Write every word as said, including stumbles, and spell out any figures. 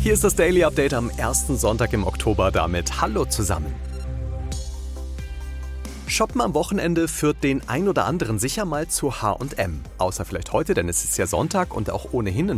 Hier ist das Daily Update am ersten Sonntag im Oktober damit. Hallo zusammen. Shoppen am Wochenende führt den ein oder anderen sicher mal zu H und M. Außer vielleicht heute, denn es ist ja Sonntag und auch ohnehin